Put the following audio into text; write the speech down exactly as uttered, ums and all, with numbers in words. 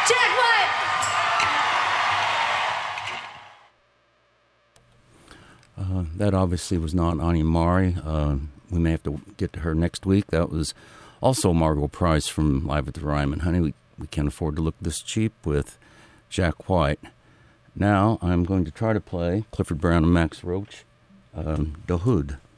Jack White! Uh, that obviously was not Ani Mari. Uh, we may have to get to her next week. That was also Margot Price from Live at the Ryman. Honey, we, we can't afford to look this cheap with Jack White. Now I'm going to try to play Clifford Brown and Max Roach, um, The Hood.